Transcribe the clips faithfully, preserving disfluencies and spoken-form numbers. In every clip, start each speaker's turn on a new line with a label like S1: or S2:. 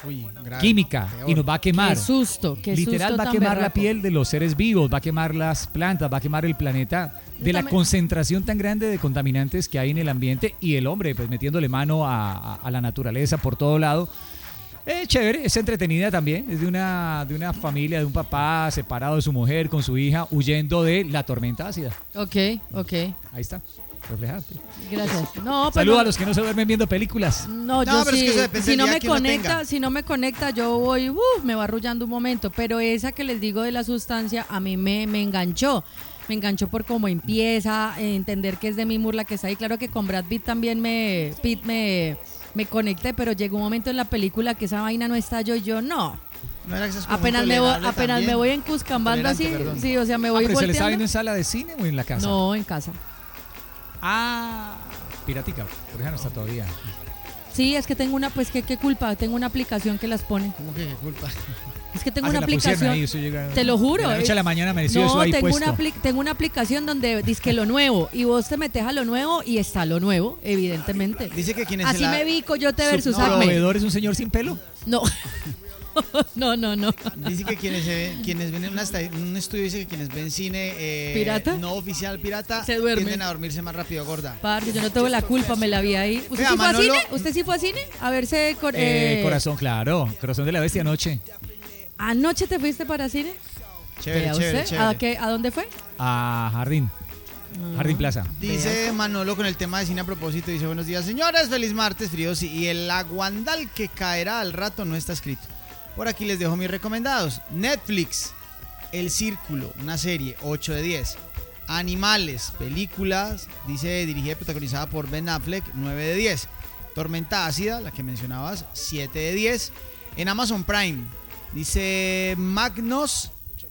S1: Uy, grave,
S2: química
S1: peor.
S2: y nos va a quemar.
S3: Qué susto, qué
S2: Literal
S3: susto
S2: va a
S3: tan
S2: quemar la
S3: berraco.
S2: piel de los seres vivos, va a quemar las plantas, va a quemar el planeta de
S3: Yo
S2: la
S3: también-
S2: concentración tan grande de contaminantes que hay en el ambiente y el hombre pues metiéndole mano a, a- a la naturaleza por todo lado. Es chévere, es entretenida también, es de una, de una familia, de un papá separado de su mujer con su hija huyendo de la tormenta ácida.
S3: Ok, ok.
S2: Ahí está, reflejado.
S3: Gracias. No, pues
S2: Saludos
S3: no-
S2: a los que no se duermen viendo películas.
S3: No,
S1: No,
S3: yo
S1: pero es
S3: sí,
S1: que eso depende
S3: si
S1: del
S3: no
S1: día
S3: me
S1: que uno
S3: conecta,
S1: tenga.
S3: si no me conecta, yo voy, uf, me va arrullando un momento, pero esa que les digo de la sustancia a mí me, me enganchó. Me enganchó por cómo empieza, eh, entender que es Demi Moore la que está ahí. Claro que con Brad Pitt también me, Pitt me, me conecté, pero llegó un momento en la película que esa vaina no estalló y yo no.
S1: No era que seas como
S3: Apenas me voy,
S1: intolerable
S3: apenas
S1: también.
S3: me voy encuscambando así,
S1: Tolerante, perdón.
S3: sí, o sea, me
S2: Ah,
S3: voy
S2: ¿pero se le está viendo
S3: volteando.
S2: en sala de cine o en la casa?
S3: No, en casa.
S2: Ah, piratica, por ejemplo, no está todavía.
S3: Sí, es que tengo una, pues, ¿qué, qué culpa? Tengo una aplicación que las pone.
S1: ¿Cómo que qué culpa?
S3: Es que tengo
S2: Ah, se
S3: una
S2: la pusieron
S3: aplicación.
S2: ahí, eso llega-
S3: Te lo juro.
S2: de la noche a la
S3: eh,
S2: mañana amaneció
S3: no,
S2: eso ahí
S3: tengo
S2: puesto.
S3: Una apli- tengo una aplicación donde dice lo nuevo y vos te metes a lo nuevo y está lo nuevo, evidentemente.
S1: Dice que quienes
S3: Así
S1: se la...
S3: me vi Coyote
S1: Su
S3: versus
S2: ¿Su
S3: Acme.
S2: proveedor es un señor sin pelo?
S3: No. no, no, no.
S1: Dice que quienes, se ven- quienes ven una esta- un estudio dice que quienes ven cine eh,
S3: ¿Pirata?
S1: no oficial pirata
S3: Se duermen.
S1: tienden a dormirse más rápido, gorda.
S3: Parce, yo no tengo la culpa, me la vi ahí. ¿Usted
S1: Vea,
S3: sí fue
S1: Manolo-
S3: a cine? ¿Usted sí fue a cine? A verse con,
S2: Eh,
S3: eh,
S2: corazón, claro. Corazón de la bestia anoche.
S3: ¿Anoche te fuiste para cine?
S1: Chévere,
S3: Vea
S1: chévere,
S3: usted.
S1: chévere.
S3: ¿A, qué, ¿A dónde fue?
S2: A Jardín. Jardín Plaza.
S1: Dice Manolo con el tema de cine a propósito, dice buenos días señores, feliz martes fríos y el aguandal que caerá al rato no está escrito. Por aquí les dejo mis recomendados. Netflix, El Círculo, una serie, ocho de diez. Animales, películas, dice dirigida y protagonizada por Ben Affleck, nueve de diez. Tormenta ácida, la que mencionabas, siete de diez. En Amazon Prime, dice Magnus,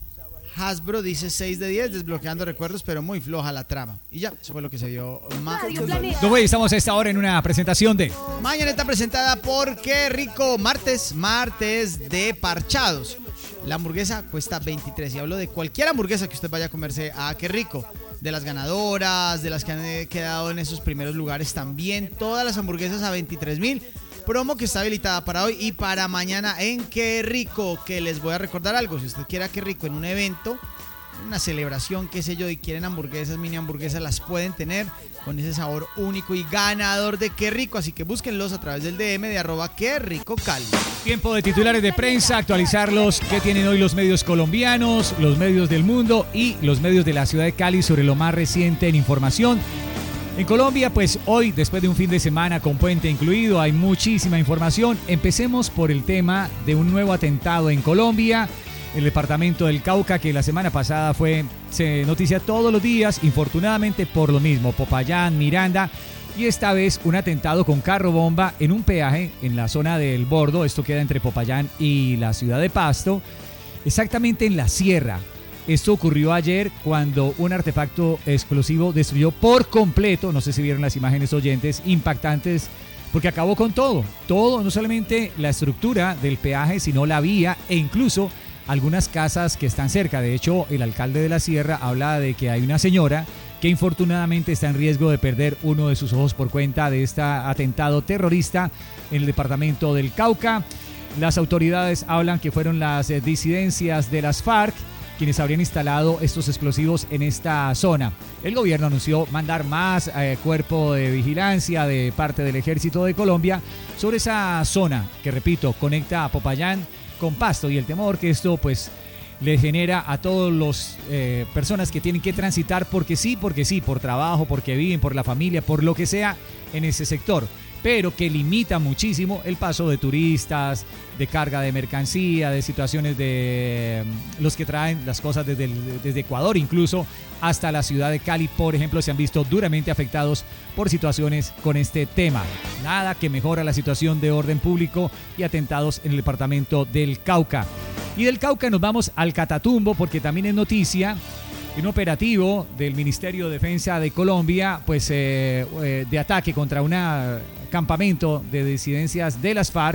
S1: Hasbro dice seis de diez, desbloqueando recuerdos, pero muy floja la trama. Y ya, eso fue lo que se vio. Ma-
S2: No, güey, estamos a esta hora en una presentación de...
S1: Mañanita presentada por Qué Rico, martes, martes de parchados. La hamburguesa cuesta veintitrés y hablo de cualquier hamburguesa que usted vaya a comerse a Qué Rico. De las ganadoras, de las que han eh, quedado en esos primeros lugares también. Todas las hamburguesas a veintitrés mil. Promo que está habilitada para hoy y para mañana en Qué Rico, que les voy a recordar algo. Si usted quiere a Qué Rico en un evento, una celebración, qué sé yo, y quieren hamburguesas, mini hamburguesas, las pueden tener con ese sabor único y ganador de Qué Rico. Así que búsquenlos a través del D M de arroba Qué Rico Cali.
S2: Tiempo de titulares de prensa, actualizarlos que tienen hoy los medios colombianos, los medios del mundo y los medios de la ciudad de Cali sobre lo más reciente en información. En Colombia, pues hoy, después de un fin de semana con puente incluido, hay muchísima información. Empecemos por el tema de un nuevo atentado en Colombia, el departamento del Cauca, que la semana pasada fue se noticia todos los días, infortunadamente por lo mismo, Popayán, Miranda, y esta vez un atentado con carro bomba en un peaje en la zona del Bordo, esto queda entre Popayán y la ciudad de Pasto, exactamente en la sierra. Esto ocurrió ayer cuando un artefacto explosivo destruyó por completo, no sé si vieron las imágenes oyentes, impactantes, porque acabó con todo. Todo, no solamente la estructura del peaje, sino la vía e incluso algunas casas que están cerca. De hecho, el alcalde de la sierra habla de que hay una señora que infortunadamente está en riesgo de perder uno de sus ojos por cuenta de este atentado terrorista en el departamento del Cauca. Las autoridades hablan que fueron las eh, disidencias de las FARC quienes habrían instalado estos explosivos en esta zona. El gobierno anunció mandar más eh, cuerpo de vigilancia de parte del Ejército de Colombia sobre esa zona que, repito, conecta a Popayán con Pasto, y el temor que esto pues le genera a todos los eh, personas que tienen que transitar porque sí, porque sí, por trabajo, porque viven, por la familia, por lo que sea en ese sector, pero que limita muchísimo el paso de turistas, de carga de mercancía, de situaciones de um, los que traen las cosas desde, el, desde Ecuador incluso hasta la ciudad de Cali, por ejemplo, se han visto duramente afectados por situaciones con este tema. Nada que mejora la situación de orden público y atentados en el departamento del Cauca. Y del Cauca nos vamos al Catatumbo porque también es noticia. Un operativo del Ministerio de Defensa de Colombia, pues eh, eh, de ataque contra un campamento de disidencias de las FARC,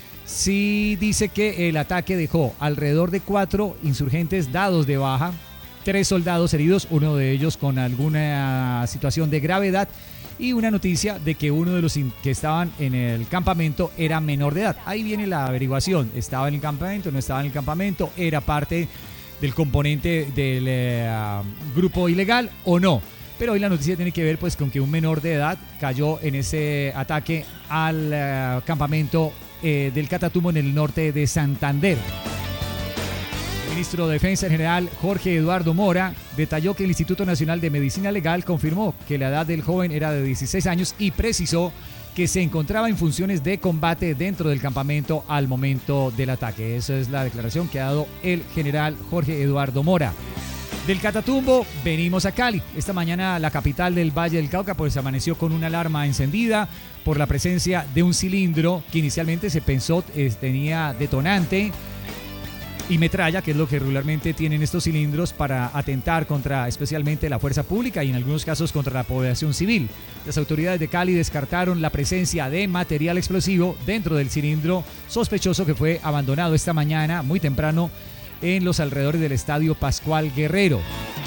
S2: sí dice que el ataque dejó alrededor de cuatro insurgentes dados de baja, tres soldados heridos, uno de ellos con alguna situación de gravedad, y una noticia de que uno de los que estaban en el campamento era menor de edad. Ahí viene la averiguación, estaba en el campamento, no estaba en el campamento, era parte del componente del eh, grupo ilegal o no. Pero hoy la noticia tiene que ver pues con que un menor de edad cayó en ese ataque al eh, campamento eh, del Catatumbo en el norte de Santander. El ministro de Defensa en general, Jorge Eduardo Mora, detalló que el Instituto Nacional de Medicina Legal confirmó que la edad del joven era de dieciséis años y precisó que se encontraba en funciones de combate dentro del campamento al momento del ataque. Esa es la declaración que ha dado el general Jorge Eduardo Mora. Del Catatumbo venimos a Cali. Esta mañana la capital del Valle del Cauca pues amaneció con una alarma encendida por la presencia de un cilindro que inicialmente se pensó eh, tenía detonante y metralla, que es lo que regularmente tienen estos cilindros para atentar contra especialmente la fuerza pública y en algunos casos contra la población civil. Las autoridades de Cali descartaron la presencia de material explosivo dentro del cilindro sospechoso que fue abandonado esta mañana muy temprano en los alrededores del estadio Pascual Guerrero.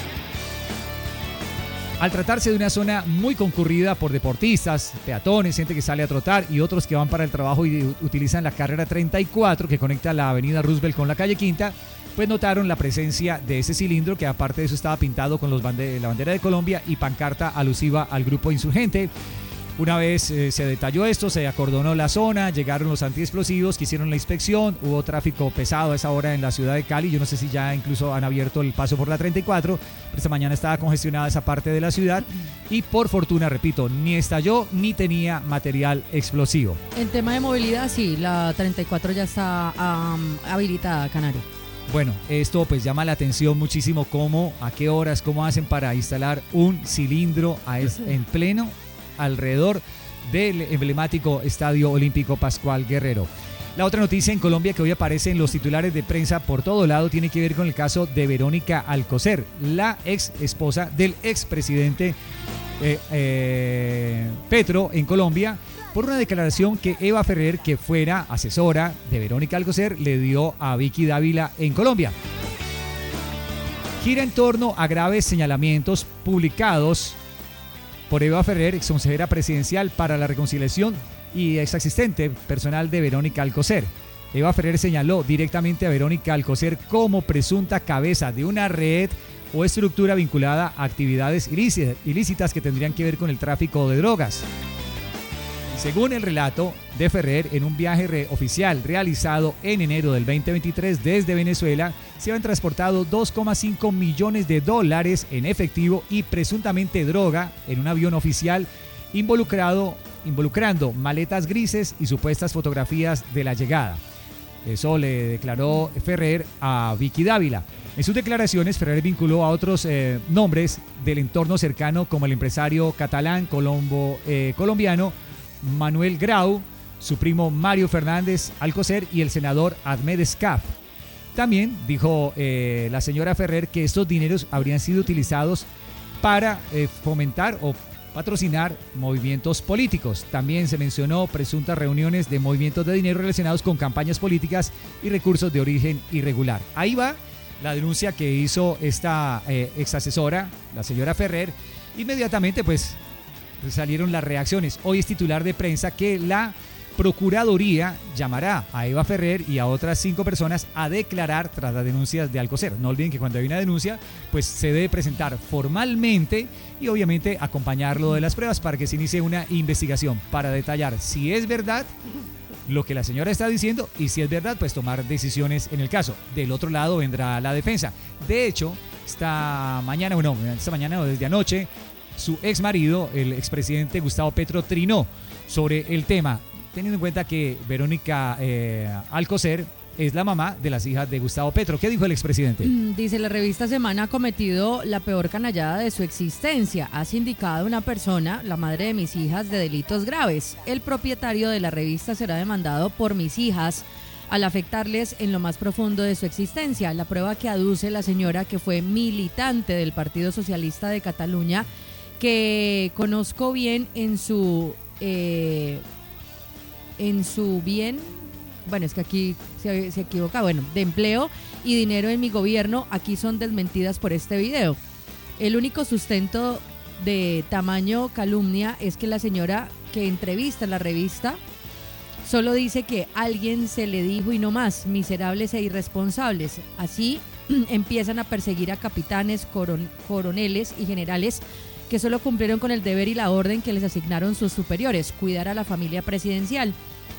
S2: Al tratarse de una zona muy concurrida por deportistas, peatones, gente que sale a trotar y otros que van para el trabajo y utilizan la carrera treinta y cuatro que conecta la avenida Roosevelt con la calle Quinta, pues notaron la presencia de ese cilindro que aparte de eso estaba pintado con los bande- la bandera de Colombia y pancarta alusiva al grupo insurgente. Una vez eh, se detalló esto, se acordonó la zona, llegaron los antiexplosivos que hicieron la inspección, hubo tráfico pesado a esa hora en la ciudad de Cali, yo no sé si ya incluso han abierto el paso por la treinta y cuatro, pero esta mañana estaba congestionada esa parte de la ciudad y por fortuna, repito, ni estalló ni tenía material explosivo.
S3: En tema de movilidad, sí, la treinta y cuatro ya está um, habilitada, Canario.
S2: Bueno, esto pues llama la atención muchísimo cómo, a qué horas, cómo hacen para instalar un cilindro a es, en pleno alrededor del emblemático Estadio Olímpico Pascual Guerrero. La otra noticia en Colombia que hoy aparece en los titulares de prensa por todo lado tiene que ver con el caso de Verónica Alcocer, la ex esposa del expresidente eh, eh, Petro en Colombia, por una declaración que Eva Ferrer, que fuera asesora de Verónica Alcocer, le dio a Vicky Dávila en Colombia. Gira en torno a graves señalamientos publicados por Eva Ferrer, ex consejera presidencial para la reconciliación y ex asistente personal de Verónica Alcocer. Eva Ferrer señaló directamente a Verónica Alcocer como presunta cabeza de una red o estructura vinculada a actividades ilícitas que tendrían que ver con el tráfico de drogas. Según el relato de Ferrer, en un viaje re- oficial realizado en enero del veinte veintitrés desde Venezuela, se habían transportado dos coma cinco millones de dólares en efectivo y presuntamente droga en un avión oficial involucrado, involucrando maletas grises y supuestas fotografías de la llegada. Eso le declaró Ferrer a Vicky Dávila. En sus declaraciones, Ferrer vinculó a otros eh, nombres del entorno cercano como el empresario catalán colombo, eh, colombiano Manuel Grau, su primo Mario Fernández Alcocer y el senador Ahmed Escaf. También dijo eh, la señora Ferrer que estos dineros habrían sido utilizados para eh, fomentar o patrocinar movimientos políticos. También se mencionó presuntas reuniones de movimientos de dinero relacionados con campañas políticas y recursos de origen irregular. Ahí va la denuncia que hizo esta eh, ex asesora, la señora Ferrer. Inmediatamente pues salieron las reacciones. Hoy es titular de prensa que la Procuraduría llamará a Eva Ferrer y a otras cinco personas a declarar tras las denuncias de Alcocer. No olviden que cuando hay una denuncia, pues se debe presentar formalmente y obviamente acompañarlo de las pruebas para que se inicie una investigación para detallar si es verdad lo que la señora está diciendo y si es verdad, pues tomar decisiones en el caso. Del otro lado vendrá la defensa. De hecho, esta mañana, bueno, esta mañana o desde anoche, su ex marido, el expresidente Gustavo Petro, trinó sobre el tema, teniendo en cuenta que Verónica eh, Alcocer es la mamá de las hijas de Gustavo Petro. ¿Qué dijo el expresidente?
S3: Dice, la revista Semana ha cometido la peor canallada de su existencia. Ha sindicado a una persona, la madre de mis hijas, de delitos graves. El propietario de la revista será demandado por mis hijas al afectarles en lo más profundo de su existencia. La prueba que aduce la señora, que fue militante del Partido Socialista de Cataluña, que conozco bien en su eh, en su bien, bueno, es que aquí se, se equivoca, bueno, de empleo y dinero en mi gobierno, aquí son desmentidas por este video. El único sustento de tamaño calumnia es que la señora que entrevista en la revista solo dice que alguien se le dijo y no más, miserables e irresponsables. Así empiezan a perseguir a capitanes, coron- coroneles y generales que solo cumplieron con el deber y la orden que les asignaron sus superiores, cuidar a la familia presidencial.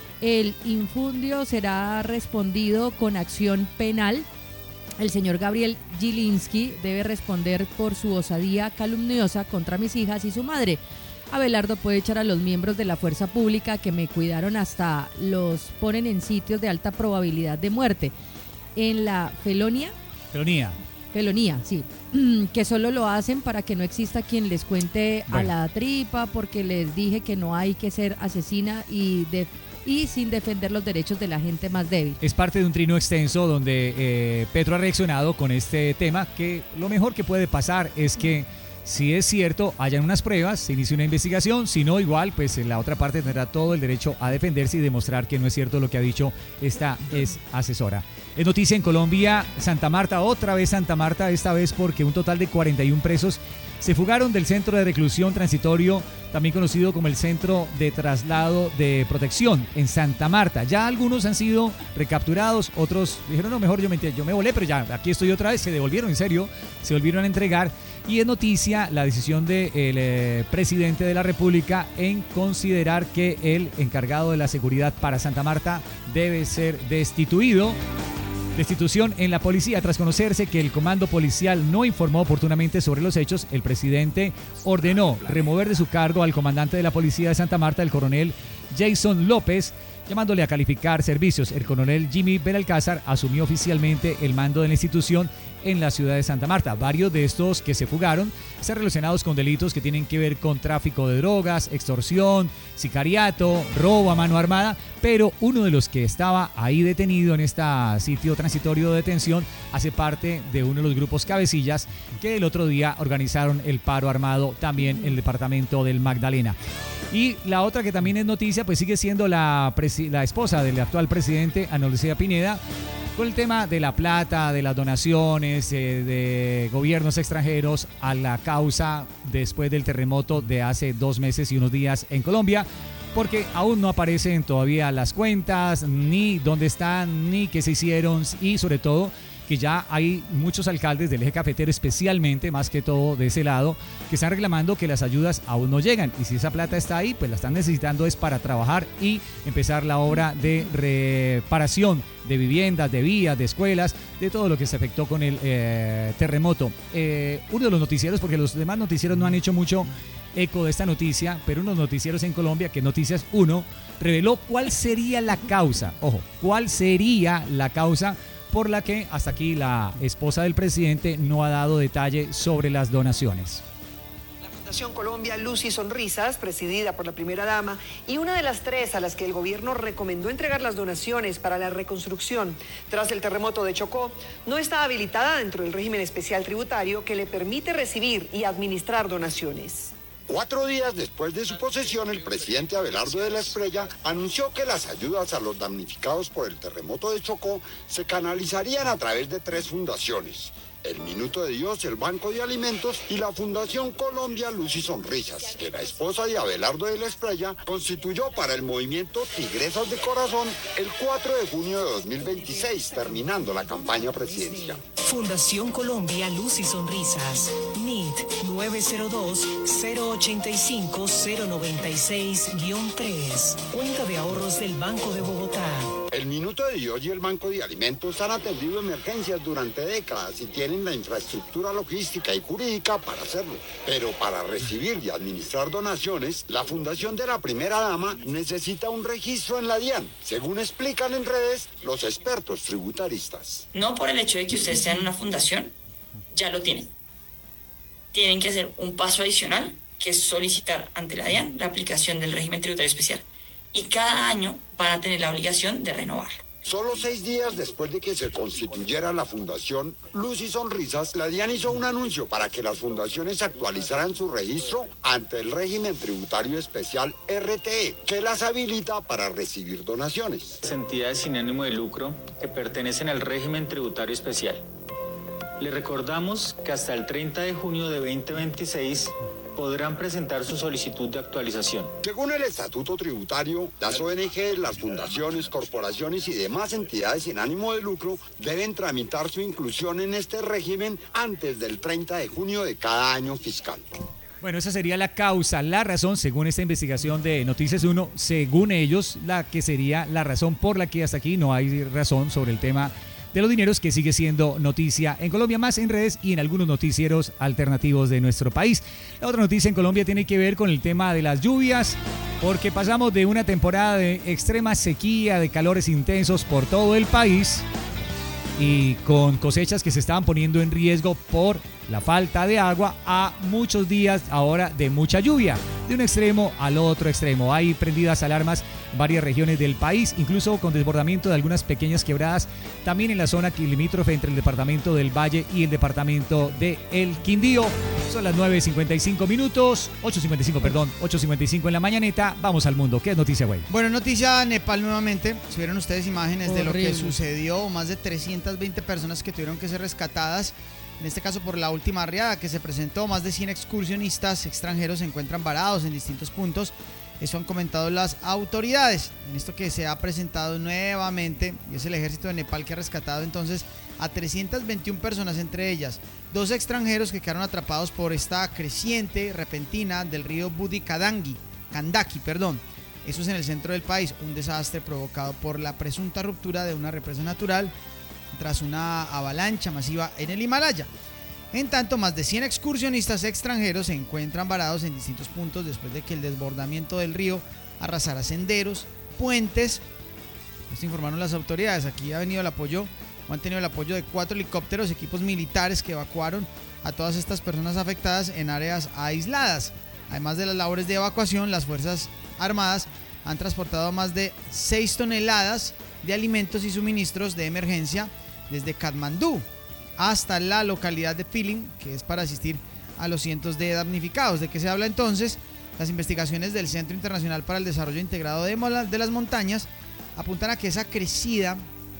S3: El infundio será respondido con acción penal. El señor Gabriel Gilinski debe responder por su osadía calumniosa contra mis hijas y su madre. Abelardo puede echar a los miembros de la fuerza pública que me cuidaron, hasta los ponen en sitios de alta probabilidad de muerte. En la felonia...
S2: Felonía.
S3: Felonía, sí. Que solo lo hacen para que no exista quien les cuente bueno. a la tripa, porque les dije que no hay que ser asesina y de... y sin defender los derechos de la gente más débil.
S2: Es parte de un trino extenso donde eh, Petro ha reaccionado con este tema, que lo mejor que puede pasar es que si es cierto, hayan unas pruebas, se inicie una investigación, si no, igual, pues la otra parte tendrá todo el derecho a defenderse y demostrar que no es cierto lo que ha dicho esta ex asesora. Es noticia en Colombia, Santa Marta, otra vez Santa Marta, esta vez porque un total de cuarenta y un presos se fugaron del centro de reclusión transitorio, también conocido como el Centro de Traslado de Protección en Santa Marta. Ya algunos han sido recapturados, otros dijeron, no, mejor yo me, yo me volé, pero ya aquí estoy otra vez, se devolvieron, en serio, se volvieron a entregar. Y es noticia la decisión del eh, presidente de la República en considerar que el encargado de la seguridad para Santa Marta debe ser destituido. Destitución en la policía. Tras conocerse que el comando policial no informó oportunamente sobre los hechos, el presidente ordenó remover de su cargo al comandante de la policía de Santa Marta, el coronel Jason López, llamándole a calificar servicios. El coronel Jimmy Belalcázar asumió oficialmente el mando de la institución en la ciudad de Santa Marta. Varios de estos que se fugaron están relacionados con delitos que tienen que ver con tráfico de drogas, extorsión, sicariato, robo a mano armada, pero uno de los que estaba ahí detenido en este sitio transitorio de detención hace parte de uno de los grupos cabecillas que el otro día organizaron el paro armado también en el departamento del Magdalena. Y la otra que también es noticia, pues sigue siendo la, presi- la esposa del actual presidente, Ana Lucía Pineda, con el tema de la plata, de las donaciones eh, de gobiernos extranjeros a la causa después del terremoto de hace dos meses y unos días en Colombia, porque aún no aparecen todavía las cuentas, ni dónde están, ni qué se hicieron, y sobre todo que ya hay muchos alcaldes del eje cafetero, especialmente, más que todo de ese lado, que están reclamando que las ayudas aún no llegan. Y si esa plata está ahí, pues la están necesitando es para trabajar y empezar la obra de reparación de viviendas, de vías, de escuelas, de todo lo que se afectó con el eh, terremoto. Eh, uno de los noticieros, porque los demás noticieros no han hecho mucho eco de esta noticia, pero unos noticieros en Colombia, que Noticias uno, reveló cuál sería la causa, ojo, cuál sería la causa por la que hasta aquí la esposa del presidente no ha dado detalle sobre las donaciones.
S4: La Fundación Colombia Luz y Sonrisas, presidida por la primera dama, y una de las tres a las que el gobierno recomendó entregar las donaciones para la reconstrucción tras el terremoto de Chocó, no está habilitada dentro del régimen especial tributario que le permite recibir y administrar donaciones.
S5: Cuatro días después de su posesión, el presidente Abelardo de la Espriella anunció que las ayudas a los damnificados por el terremoto de Chocó se canalizarían a través de tres fundaciones: el Minuto de Dios, el Banco de Alimentos y la Fundación Colombia Luz y Sonrisas, que la esposa de Abelardo de la Espriella constituyó para el movimiento Tigresas de Corazón el cuatro de junio de dos mil veintiséis, terminando la campaña presidencial.
S6: Fundación Colombia Luz y Sonrisas, N I T nueve cero dos, cero ocho cinco, cero nueve seis tres, cuenta de ahorros del Banco de Bogotá.
S5: El Minuto de Dios y el Banco de Alimentos han atendido emergencias durante décadas y tienen la infraestructura logística y jurídica para hacerlo. Pero para recibir y administrar donaciones, la Fundación de la Primera Dama necesita un registro en la DIAN, según explican en redes los expertos tributaristas.
S7: No por el hecho de que ustedes sean una fundación, ya lo tienen. Tienen que hacer un paso adicional, que es solicitar ante la DIAN la aplicación del régimen tributario especial. Y cada año van a tener la obligación de renovarlo.
S5: Solo seis días después de que se constituyera la Fundación Luz y Sonrisas, la DIAN hizo un anuncio para que las fundaciones actualizaran su registro ante el régimen tributario especial R T E, que las habilita para recibir donaciones.
S8: Entidades sin ánimo de lucro que pertenecen al régimen tributario especial. Le recordamos que hasta el treinta de junio de dos mil veintiséis podrán presentar su solicitud de actualización.
S5: Según el Estatuto Tributario, las O N G, las fundaciones, corporaciones y demás entidades sin ánimo de lucro deben tramitar su inclusión en este régimen antes del treinta de junio de cada año fiscal.
S2: Bueno, esa sería la causa, la razón, según esta investigación de Noticias uno, según ellos, la que sería la razón por la que hasta aquí no hay razón sobre el tema de los dineros, que sigue siendo noticia en Colombia, más en redes y en algunos noticieros alternativos de nuestro país. La otra noticia en Colombia tiene que ver con el tema de las lluvias, porque pasamos de una temporada de extrema sequía, de calores intensos por todo el país y con cosechas que se estaban poniendo en riesgo por la falta de agua, a muchos días ahora de mucha lluvia, de un extremo al otro extremo. Hay prendidas alarmas en varias regiones del país, incluso con desbordamiento de algunas pequeñas quebradas, también en la zona limítrofe entre el departamento del Valle y el departamento de El Quindío. Son las nueve cincuenta y cinco minutos, ocho cincuenta y cinco, perdón, ocho cincuenta y cinco en la mañaneta. Vamos al mundo. ¿Qué es noticia, güey?
S1: Bueno, noticia Nepal nuevamente. Si vieron ustedes imágenes
S3: Horrible.
S1: de lo que sucedió, más de trescientas veinte personas que tuvieron que ser rescatadas, en este caso por la última riada que se presentó. Más de cien excursionistas extranjeros se encuentran varados en distintos puntos. Eso han comentado las autoridades. En esto que se ha presentado nuevamente, y es el ejército de Nepal que ha rescatado entonces a trescientas veintiuna personas, entre ellas dos extranjeros que quedaron atrapados por esta creciente repentina del río Budi Kandaki, Kandaki, perdón. Eso es en el centro del país, un desastre provocado por la presunta ruptura de una represa natural tras una avalancha masiva en el Himalaya. En tanto, más de cien excursionistas extranjeros se encuentran varados en distintos puntos después de que el desbordamiento del río arrasara senderos, puentes. Esto informaron las autoridades. Aquí ha venido el apoyo, o han tenido el apoyo de cuatro helicópteros, equipos militares que evacuaron a todas estas personas afectadas en áreas aisladas. Además de las labores de evacuación, las Fuerzas Armadas han transportado más de seis toneladas de alimentos y suministros de emergencia desde Katmandú hasta la localidad de Piling, que es para asistir a los cientos de damnificados. ¿De qué se habla entonces? Las investigaciones del Centro Internacional para el Desarrollo Integrado de, de las Montañas apuntan a que esa crecida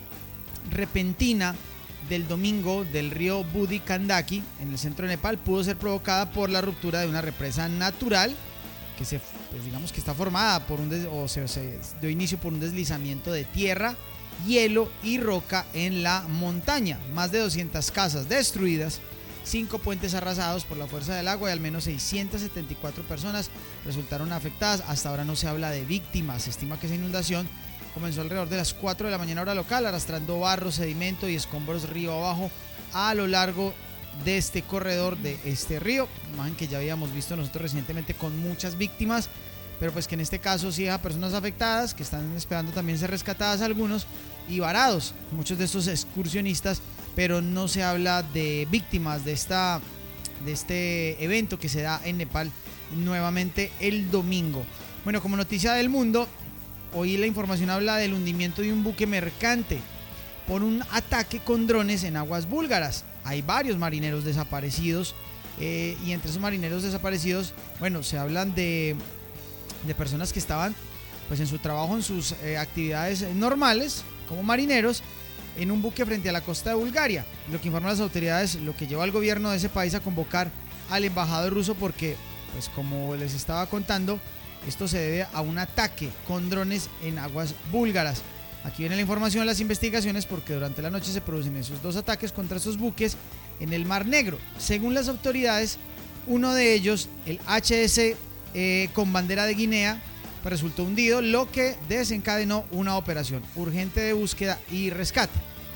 S1: repentina del domingo del río Budi Kandaki en el centro de Nepal pudo ser provocada por la ruptura de una represa natural que se, pues digamos que está formada por un des, o se, se dio inicio por un deslizamiento de tierra, hielo y roca en la montaña. Más de doscientas casas destruidas, cinco puentes arrasados por la fuerza del agua y al menos seiscientas setenta y cuatro personas resultaron afectadas. Hasta ahora no se habla de víctimas. Se estima que esa inundación comenzó alrededor de las cuatro de la mañana hora local, arrastrando barro, sedimento y escombros río abajo a lo largo de este corredor de este río. Imagen que ya habíamos visto nosotros recientemente con muchas víctimas, pero pues que en este caso sí deja personas afectadas que están esperando también ser rescatadas algunos y varados muchos de estos excursionistas, pero no se habla de víctimas de esta de este evento que se da en Nepal nuevamente el domingo. Bueno, como noticia del mundo, hoy la información habla del hundimiento de un buque mercante por un ataque con drones en aguas búlgaras. Hay varios marineros desaparecidos eh, y entre esos marineros desaparecidos, bueno, se hablan de, de personas que estaban pues en su trabajo, en sus eh, actividades normales como marineros en un buque frente a la costa de Bulgaria. Lo que informan las autoridades, lo que llevó al gobierno de ese país a convocar al embajador ruso porque, pues como les estaba contando, esto se debe a un ataque con drones en aguas búlgaras. Aquí viene la información de las investigaciones porque durante la noche se producen esos dos ataques contra esos buques en el Mar Negro. Según las autoridades, uno de ellos, el H S eh, con bandera de Guinea, pues resultó hundido, lo que desencadenó una operación urgente de búsqueda y rescate.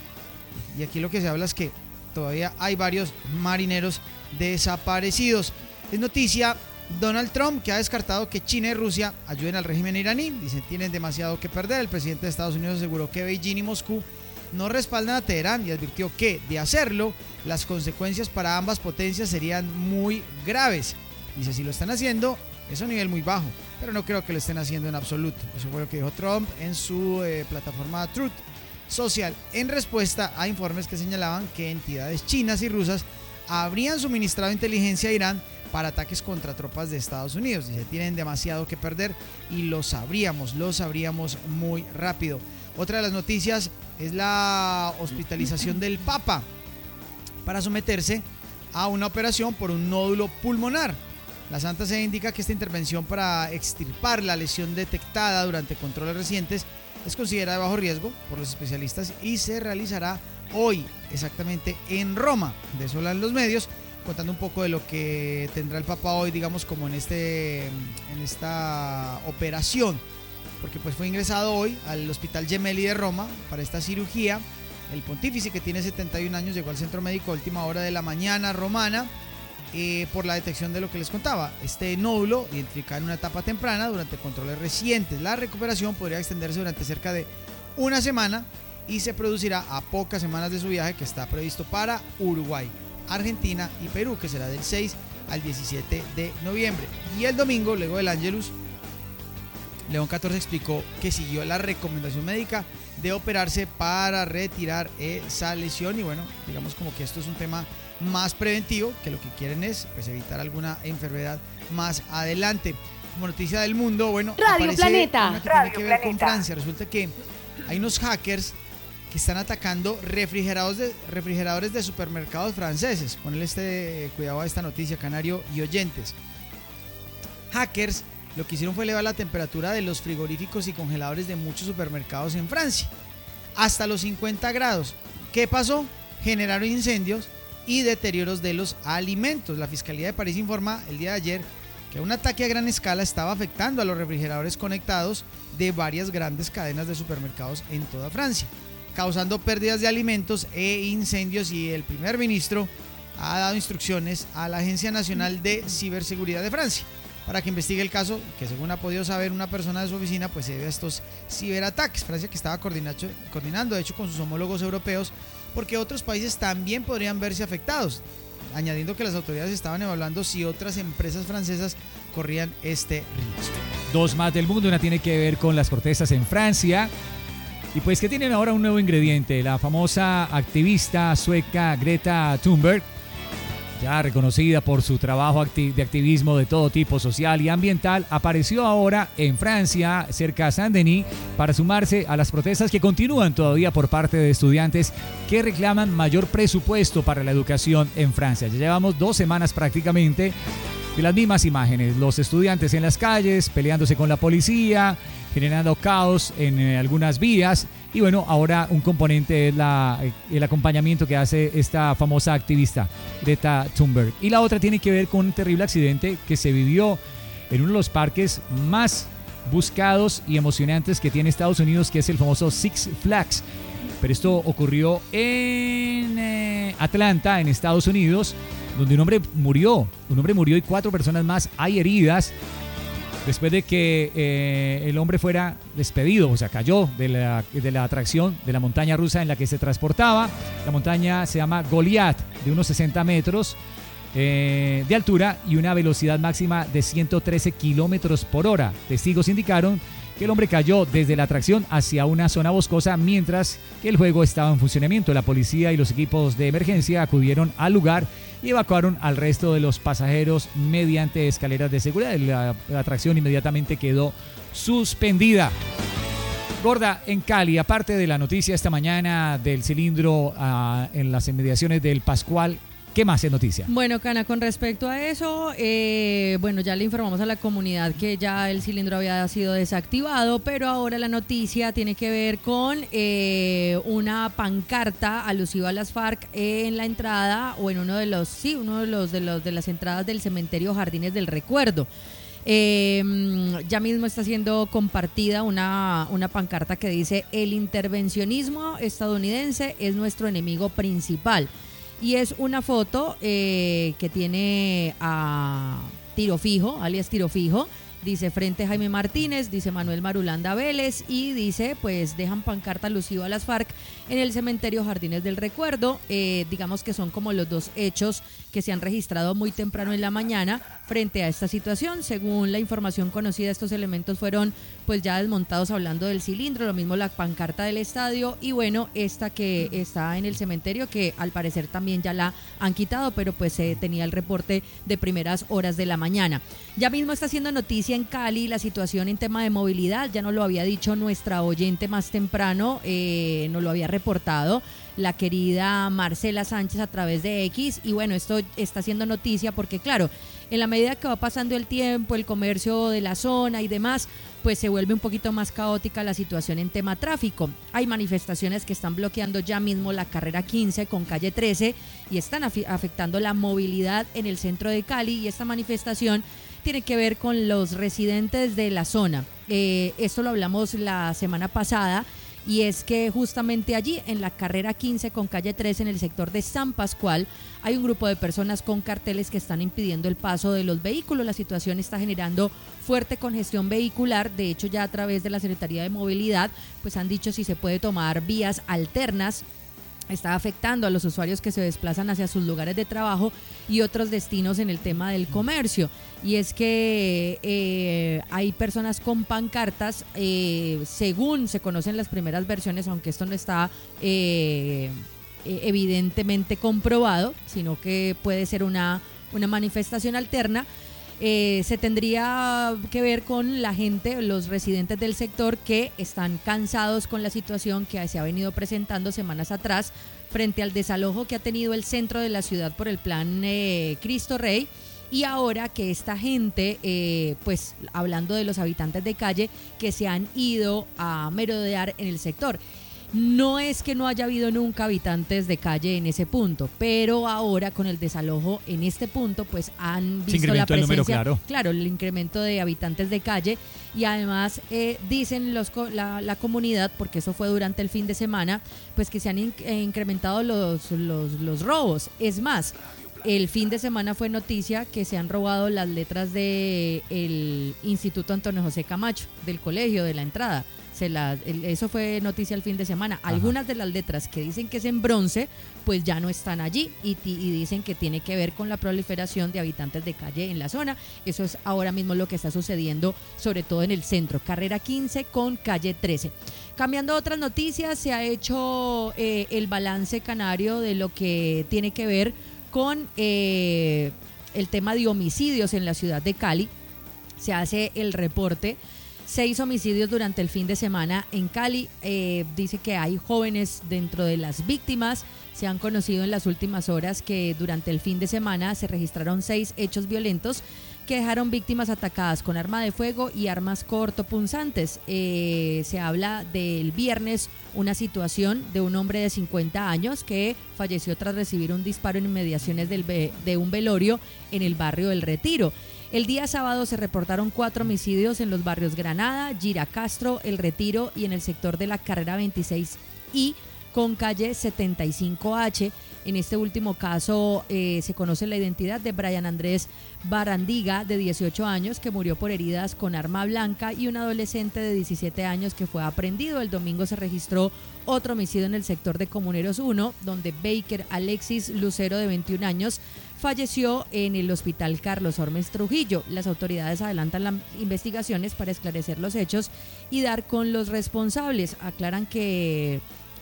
S1: Y aquí lo que se habla es que todavía hay varios marineros desaparecidos. Es noticia Donald Trump, que ha descartado que China y Rusia ayuden al régimen iraní. Dice, tienen demasiado que perder. El presidente de Estados Unidos aseguró que Beijing y Moscú no respaldan a Teherán y advirtió que, de hacerlo, las consecuencias para ambas potencias serían muy graves. Dice, si lo están haciendo, es a un nivel muy bajo, pero no creo que lo estén haciendo en absoluto. Eso fue lo que dijo Trump en su eh, plataforma Truth Social, en respuesta a informes que señalaban que entidades chinas y rusas habrían suministrado inteligencia a Irán para ataques contra tropas de Estados Unidos. Dice, tienen demasiado que perder y lo sabríamos, lo sabríamos muy rápido. Otra de las noticias es la hospitalización del Papa para someterse a una operación por un nódulo pulmonar. La Santa Sede indica que esta intervención para extirpar la lesión detectada durante controles recientes es considerada de bajo riesgo por los especialistas y se realizará hoy exactamente en Roma. De eso hablan los medios, contando un poco de lo que tendrá el Papa hoy, digamos, como en, este, en esta operación, porque pues fue ingresado hoy al Hospital Gemelli de Roma para esta cirugía. El pontífice, que tiene setenta y un años, llegó al centro médico a última hora de la mañana romana eh, por la detección de lo que les contaba, este nódulo identificado en una etapa temprana durante controles recientes. La recuperación podría extenderse durante cerca de una semana y se producirá a pocas semanas de su viaje, que está previsto para Uruguay, Argentina y Perú, que será del seis al diecisiete de noviembre. Y el domingo, luego del Ángelus, León catorce explicó que siguió la recomendación médica de operarse para retirar esa lesión, y bueno, digamos como que esto es un tema más preventivo, que lo que quieren es pues evitar alguna enfermedad más adelante. Como noticia del mundo, bueno,
S9: Radio Planeta,
S1: una que
S9: Radio
S1: tiene que ver
S9: Planeta.
S1: con Francia. Resulta que hay unos hackers que están atacando refrigeradores de, refrigeradores de supermercados franceses. Ponle este cuidado a esta noticia, Canario y oyentes. Hackers lo que hicieron fue elevar la temperatura de los frigoríficos y congeladores de muchos supermercados en Francia hasta los cincuenta grados. ¿Qué pasó? Generaron incendios y deterioros de los alimentos. La Fiscalía de París informa el día de ayer que un ataque a gran escala estaba afectando a los refrigeradores conectados de varias grandes cadenas de supermercados en toda Francia, causando pérdidas de alimentos e incendios, y el primer ministro ha dado instrucciones a la Agencia Nacional de Ciberseguridad de Francia para que investigue el caso, que según ha podido saber una persona de su oficina, pues se debe a estos ciberataques. Francia, que estaba coordinando de hecho con sus homólogos europeos, porque otros países también podrían verse afectados, añadiendo que las autoridades estaban evaluando si otras empresas francesas corrían este riesgo.
S2: Dos más del mundo, una tiene que ver con las protestas en Francia, y pues que tienen ahora un nuevo ingrediente. La famosa activista sueca Greta Thunberg, ya reconocida por su trabajo de activismo de todo tipo, social y ambiental, apareció ahora en Francia, cerca de Saint-Denis, para sumarse a las protestas que continúan todavía por parte de estudiantes que reclaman mayor presupuesto para la educación en Francia. Ya llevamos dos semanas prácticamente de las mismas imágenes, los estudiantes en las calles, peleándose con la policía, generando caos en eh, algunas vías. Y bueno, ahora un componente es la, el acompañamiento que hace esta famosa activista Greta Thunberg. Y la otra tiene que ver con un terrible accidente que se vivió en uno de los parques más buscados y emocionantes que tiene Estados Unidos, que es el famoso Six Flags. Pero esto ocurrió en eh, Atlanta, en Estados Unidos, donde un hombre murió. Un hombre murió y cuatro personas más hay heridas, después de que eh, el hombre fuera despedido, o sea, cayó de la, de la atracción de la montaña rusa en la que se transportaba. La montaña se llama Goliath, de unos sesenta metros eh, de altura y una velocidad máxima de ciento trece kilómetros por hora. Testigos indicaron que el hombre cayó desde la atracción hacia una zona boscosa mientras que el juego estaba en funcionamiento. La policía y los equipos de emergencia acudieron al lugar y evacuaron al resto de los pasajeros mediante escaleras de seguridad. La, la atracción inmediatamente quedó suspendida. Gorda, en Cali, aparte de la noticia esta mañana del cilindro uh, en las inmediaciones del Pascual, ¿qué más es noticia?
S3: Bueno, Cana, con respecto a eso, eh, bueno, ya le informamos a la comunidad que ya el cilindro había sido desactivado, pero ahora la noticia tiene que ver con eh, una pancarta alusiva a las FARC en la entrada, o en uno de los, sí, uno de los de los de las entradas del cementerio Jardines del Recuerdo. Eh, ya mismo está siendo compartida una, una pancarta que dice: el intervencionismo estadounidense es nuestro enemigo principal. Y es una foto eh, que tiene a Tiro Fijo, alias Tiro Fijo. Dice frente Jaime Martínez, dice Manuel Marulanda Vélez, y dice pues dejan pancarta alusiva a las FARC en el cementerio Jardines del Recuerdo. Eh, digamos que son como los dos hechos que se han registrado muy temprano en la mañana frente a esta situación. Según la información conocida, estos elementos fueron pues ya desmontados hablando del cilindro, lo mismo la pancarta del estadio, y bueno, esta que está en el cementerio, que al parecer también ya la han quitado, pero pues se eh, tenía el reporte de primeras horas de la mañana. Ya mismo está haciendo noticia en Cali la situación en tema de movilidad, ya nos lo había dicho nuestra oyente más temprano, eh, nos lo había reportado la querida Marcela Sánchez a través de X, y bueno, esto está haciendo noticia porque claro, en la medida que va pasando el tiempo, el comercio de la zona y demás, pues se vuelve un poquito más caótica la situación en tema tráfico. Hay manifestaciones que están bloqueando ya mismo la carrera quince con calle trece y están af- afectando la movilidad en el centro de Cali, y esta manifestación tiene que ver con los residentes de la zona. Eh, esto lo hablamos la semana pasada, y es que justamente allí en la carrera quince con calle trece en el sector de San Pascual hay un grupo de personas con carteles que están impidiendo el paso de los vehículos. La situación está generando fuerte congestión vehicular. De hecho, ya a través de la Secretaría de Movilidad pues han dicho si se puede tomar vías alternas. Está afectando a los usuarios que se desplazan hacia sus lugares de trabajo y otros destinos en el tema del comercio. Y es que eh, hay personas con pancartas, eh, según se conocen las primeras versiones, aunque esto no está eh, evidentemente comprobado, sino que puede ser una, una manifestación alterna. Eh, se tendría que ver con la gente, los residentes del sector que están cansados con la situación que se ha venido presentando semanas atrás frente al desalojo que ha tenido el centro de la ciudad por el plan eh, Cristo Rey, y ahora que esta gente, eh, pues hablando de los habitantes de calle que se han ido a merodear en el sector. No es que no haya habido nunca habitantes de calle en ese punto, pero ahora con el desalojo en este punto, pues han visto la presencia, el número, claro. claro, el incremento de habitantes de calle, y además eh, dicen los la, la comunidad, porque eso fue durante el fin de semana, pues que se han in, eh, incrementado los, los, los robos. Es más, el fin de semana fue noticia que se han robado las letras del Instituto Antonio José Camacho, del colegio, de la entrada. Se la, el, eso fue noticia el fin de semana. Ajá. Algunas de las letras que dicen que es en bronce, pues ya no están allí, y, y dicen que tiene que ver con la proliferación de habitantes de calle en la zona. Eso es ahora mismo lo que está sucediendo, sobre todo en el centro, carrera quince con calle trece. Cambiando a otras noticias, se ha hecho eh, el balance canario de lo que tiene que ver con eh, el tema de homicidios en la ciudad de Cali. Se hace el reporte. Seis homicidios durante el fin de semana en Cali. Eh, dice que hay jóvenes dentro de las víctimas. Se han conocido en las últimas horas que durante el fin de semana se registraron seis hechos violentos que dejaron víctimas atacadas con arma de fuego y armas cortopunzantes. Eh, se habla del viernes, una situación de un hombre de cincuenta años que falleció tras recibir un disparo en inmediaciones del ve- de un velorio en el barrio del Retiro. El día sábado se reportaron cuatro homicidios en los barrios Granada, Giracastro, El Retiro y en el sector de la carrera veintiséis I con calle setenta y cinco H. En este último caso eh, se conoce la identidad de Brian Andrés Barandiga, de dieciocho años, que murió por heridas con arma blanca, y un adolescente de diecisiete años que fue aprehendido. El domingo se registró otro homicidio en el sector de Comuneros uno, donde Baker Alexis Lucero, de veintiún años, falleció en el hospital Carlos Ormes Trujillo. Las autoridades adelantan las investigaciones para esclarecer los hechos y dar con los responsables. Aclaran que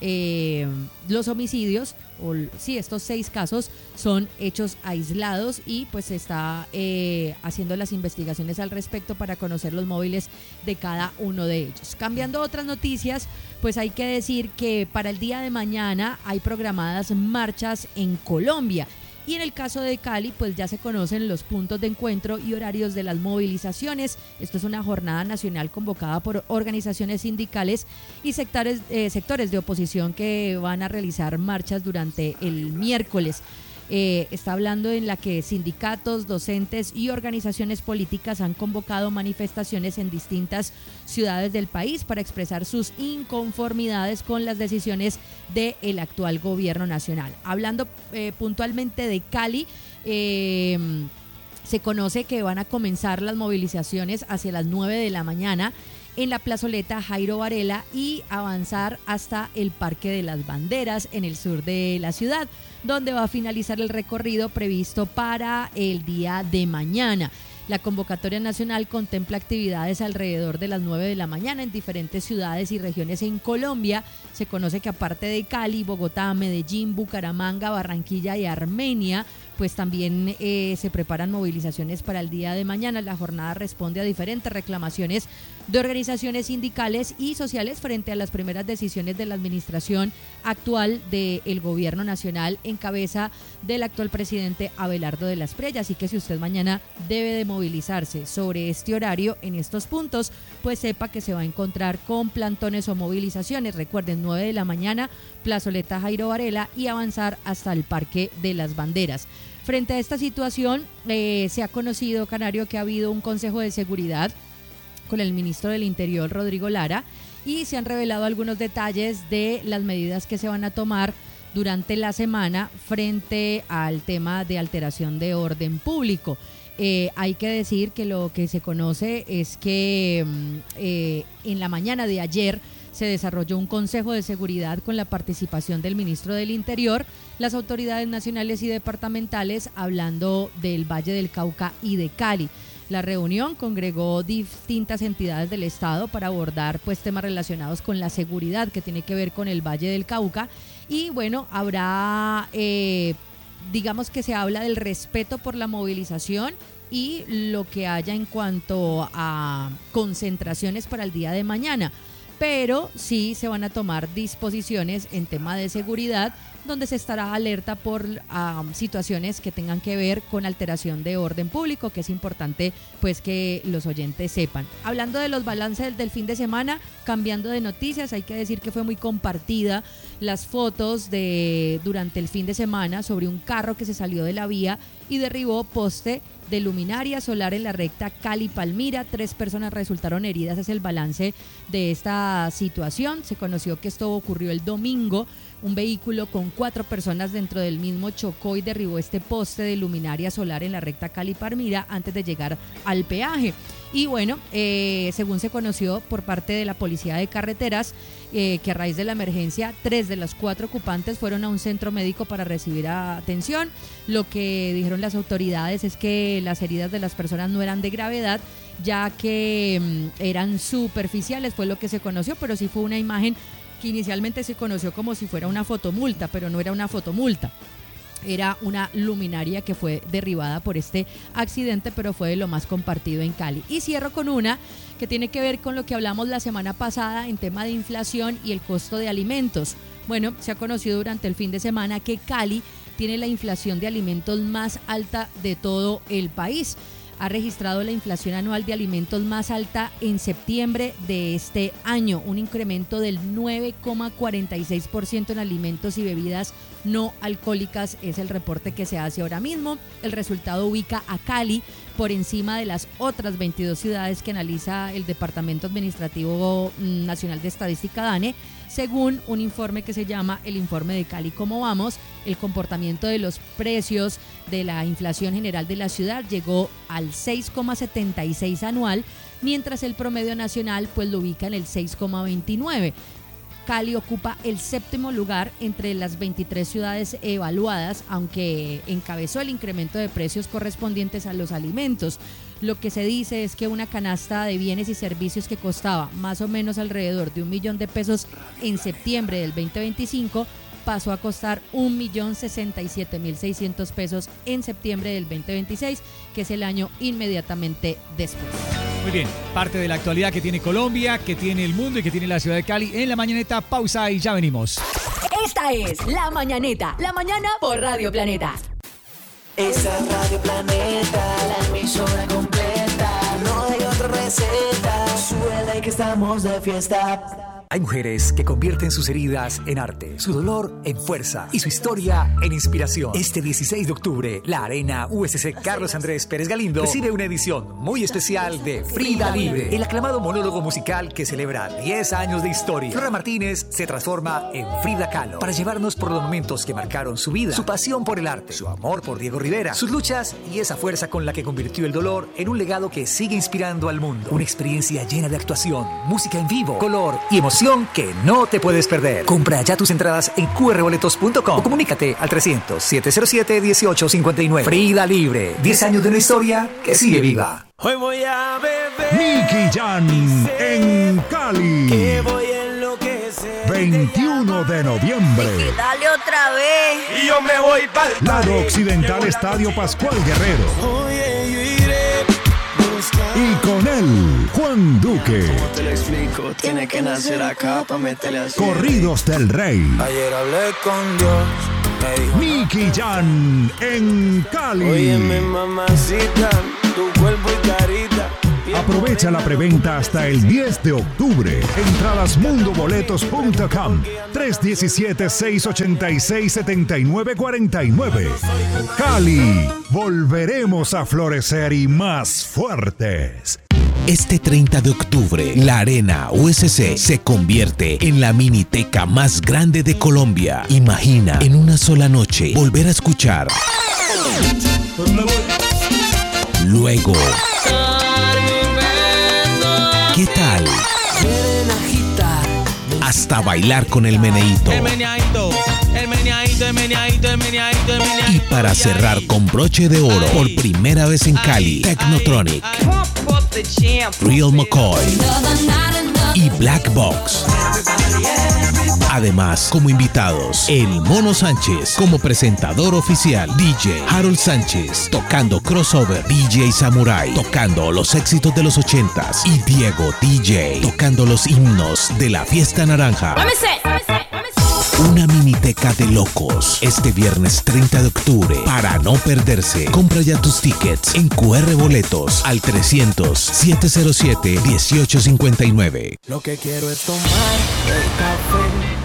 S3: eh, los homicidios, o sí, estos seis casos son hechos aislados, y pues se está eh, haciendo las investigaciones al respecto para conocer los móviles de cada uno de ellos. Cambiando a otras noticias, pues hay que decir que para el día de mañana hay programadas marchas en Colombia. Y en el caso de Cali, pues ya se conocen los puntos de encuentro y horarios de las movilizaciones. Esto es una jornada nacional convocada por organizaciones sindicales y sectores, eh, sectores de oposición que van a realizar marchas durante el miércoles. Eh, está hablando en la que sindicatos, docentes y organizaciones políticas han convocado manifestaciones en distintas ciudades del país para expresar sus inconformidades con las decisiones del actual gobierno nacional. Hablando eh, puntualmente de Cali, eh, se conoce que van a comenzar las movilizaciones hacia las nueve de la mañana en la plazoleta Jairo Varela y avanzar hasta el Parque de las Banderas en el sur de la ciudad, donde va a finalizar el recorrido previsto para el día de mañana. La convocatoria nacional contempla actividades alrededor de las nueve de la mañana en diferentes ciudades y regiones en Colombia. Se conoce que aparte de Cali, Bogotá, Medellín, Bucaramanga, Barranquilla y Armenia, pues también eh, se preparan movilizaciones para el día de mañana. La jornada responde a diferentes reclamaciones de organizaciones sindicales y sociales frente a las primeras decisiones de la administración actual del gobierno nacional en cabeza del actual presidente Abelardo de la Espriella. Así que si usted mañana debe de movilizarse sobre este horario en estos puntos, pues sepa que se va a encontrar con plantones o movilizaciones. Recuerden, nueve de la mañana, Plazoleta Jairo Varela, y avanzar hasta el Parque de las Banderas. Frente a esta situación, eh, se ha conocido, Canario, que ha habido un consejo de seguridad con el ministro del Interior, Rodrigo Lara, y se han revelado algunos detalles de las medidas que se van a tomar durante la semana frente al tema de alteración de orden público. Eh, hay que decir que lo que se conoce es que eh, en la mañana de ayer se desarrolló un consejo de seguridad con la participación del ministro del Interior, las autoridades nacionales y departamentales, hablando del Valle del Cauca y de Cali. La reunión congregó distintas entidades del Estado para abordar pues temas relacionados con la seguridad que tiene que ver con el Valle del Cauca, y bueno, habrá, eh, digamos que se habla del respeto por la movilización y lo que haya en cuanto a concentraciones para el día de mañana. Pero sí se van a tomar disposiciones en tema de seguridad, donde se estará alerta por um, situaciones que tengan que ver con alteración de orden público, que es importante pues que los oyentes sepan. Hablando de los balances del fin de semana, cambiando de noticias, hay que decir que fue muy compartida las fotos de durante el fin de semana sobre un carro que se salió de la vía y derribó poste de luminaria solar en la recta Cali-Palmira. Tres personas resultaron heridas, es el balance de esta situación. Se conoció que esto ocurrió el domingo. Un vehículo con cuatro personas dentro del mismo chocó y derribó este poste de luminaria solar en la recta Cali-Palmira antes de llegar al peaje. Y bueno, eh, según se conoció por parte de la Policía de Carreteras, eh, que a raíz de la emergencia, tres de los cuatro ocupantes fueron a un centro médico para recibir atención. Lo que dijeron las autoridades es que las heridas de las personas no eran de gravedad, ya que mm, eran superficiales, fue lo que se conoció, pero sí fue una imagen que inicialmente se conoció como si fuera una fotomulta, pero no era una fotomulta. Era una luminaria que fue derribada por este accidente, pero fue de lo más compartido en Cali. Y cierro con una que tiene que ver con lo que hablamos la semana pasada en tema de inflación y el costo de alimentos. Bueno, se ha conocido durante el fin de semana que Cali tiene la inflación de alimentos más alta de todo el país. Ha registrado la inflación anual de alimentos más alta en septiembre de este año, un incremento del nueve coma cuarenta y seis por ciento en alimentos y bebidas no alcohólicas, es el reporte que se hace ahora mismo. El resultado ubica a Cali por encima de las otras veintidós ciudades que analiza el Departamento Administrativo Nacional de Estadística, DANE, según un informe que se llama el Informe de Cali ¿Cómo vamos? El comportamiento de los precios de la inflación general de la ciudad llegó al seis coma setenta y seis anual, mientras el promedio nacional pues lo ubica en el seis coma veintinueve. Cali ocupa el séptimo lugar entre las veintitrés ciudades evaluadas, aunque encabezó el incremento de precios correspondientes a los alimentos. Lo que se dice es que una canasta de bienes y servicios que costaba más o menos alrededor de un millón de pesos en septiembre del veinte veinticinco pasó a costar un millón sesenta y siete mil seiscientos pesos en septiembre del veinte veintiséis, que es el año inmediatamente después.
S2: Muy bien, parte de la actualidad que tiene Colombia, que tiene el mundo y que tiene la ciudad de Cali en La Mañaneta. Pausa y ya venimos.
S9: Esta es La Mañaneta, la mañana por Radio Planeta.
S10: Esa es Radio Planeta, la emisora completa. No hay otra receta, suele que estamos de fiesta.
S11: Hay mujeres que convierten sus heridas en arte, su dolor en fuerza y su historia en inspiración. Este dieciséis de octubre, la Arena U S C Carlos Andrés Pérez Galindo recibe una edición muy especial de Frida Libre, el aclamado monólogo musical que celebra diez años de historia. Flora Martínez se transforma en Frida Kahlo para llevarnos por los momentos que marcaron su vida, su pasión por el arte, su amor por Diego Rivera, sus luchas y esa fuerza con la que convirtió el dolor en un legado que sigue inspirando al mundo. Una experiencia llena de actuación, música en vivo, color y emoción. emoción que no te puedes perder. Compra ya tus entradas en cu erre boletos punto com o comunícate al trescientos, siete cero siete, dieciocho cincuenta y nueve. Frida Libre, diez años de una historia que sigue viva.
S10: Hoy voy a beber.
S12: Nicky Jam en Cali.
S10: Que voy a enloquecer.
S12: veintiuno de noviembre.
S13: Dale otra vez.
S10: Y yo me voy para el
S12: Lado Occidental Estadio Pascual Guerrero.
S10: Oye, yo iré.
S12: Y con él, Juan Duque.
S10: Te lo explico, tiene que nacer acá para meterle así.
S12: Corridos del Rey.
S10: Ayer hablé con Dios.
S12: Nicky Jam en Cali.
S10: Óyeme, mamacita, tu cuerpo y carita.
S12: Aprovecha la preventa hasta el diez de octubre. Entradas mundo boletos punto com. tres uno siete, seis ocho seis, siete nueve cuatro nueve. Cali, volveremos a florecer y más fuertes.
S14: Este treinta de octubre, la Arena U S C se convierte en la miniteca más grande de Colombia. Imagina en una sola noche volver a escuchar. Luego, ¿qué tal? Hasta bailar con el meneíto.
S10: El meneadito, el meneadito, el meneadito, el meneadito, el meneadito.
S14: Y para cerrar con broche de oro, por primera vez en Cali, Technotronic, Real McCoy y Black Box. Además, como invitados, el Mono Sánchez como presentador oficial, D J Harold Sánchez tocando crossover, D J Samurai tocando los éxitos de los ochentas y Diego D J tocando los himnos de la fiesta naranja. Una miniteca de locos este viernes treinta de octubre para no perderse. Compra ya tus tickets en cu erre boletos al trescientos, siete cero siete, dieciocho cincuenta y nueve.
S10: Lo que quiero es tomar el café.